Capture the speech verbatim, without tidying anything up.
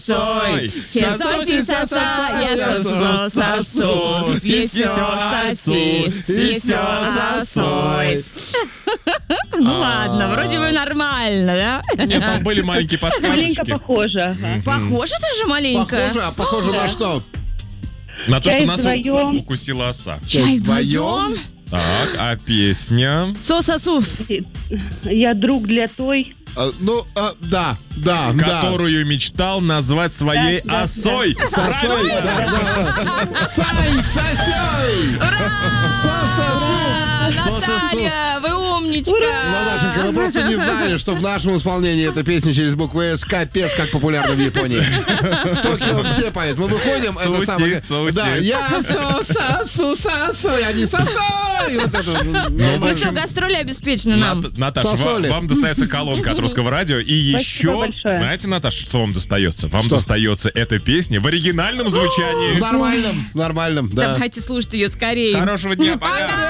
Сой, сососи, соса, я сосо, сосос, еще сосис, еще сосось. Ну ладно, вроде бы нормально, да? Нет, там были маленькие подсказочки. Маленько похоже. Похоже даже маленько? Похоже, а похоже на что? На то, что Чай нас вдвоем. укусила оса. Чай вдвоем? Так, а песня? Сососус. Я друг для той. А, ну, а, да, да, да. Которую мечтал назвать своей Да, да, осой. Сосой, да, да. Сай, сосой. Сососу. Наталья, вы умничка. Наташенька, вы просто не знали, что в нашем исполнении эта песня через букву «С» капец как популярна в Японии. В Токио все поют. Мы выходим, это Суси, самое... суси. Да, я сосу, сосой, а не сосой. Вот это, ну, Вы что, гастроли обеспечены нам? Нат- Наташа, ва- Сосоли. вам достается колонка от Русского радио. И еще, большое. знаете, Наташа, что вам достается? Вам Что? достается эта песня в оригинальном звучании. В нормальном, в нормальном, да. Давайте слушать ее скорее. Хорошего дня, пока! Пока!